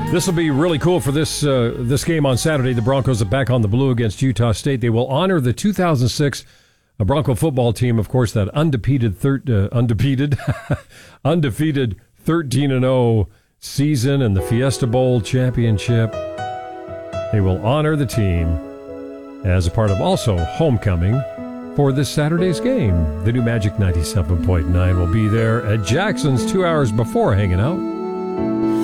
This will be really cool for this game on Saturday. The Broncos are back on the blue against Utah State. They will honor the 2006 Bronco football team, of course, that undefeated 13-0 season and the Fiesta Bowl championship. They will honor the team as a part of also homecoming for this Saturday's game. The new Magic 97.9 will be there at Jackson's 2 hours before hanging out.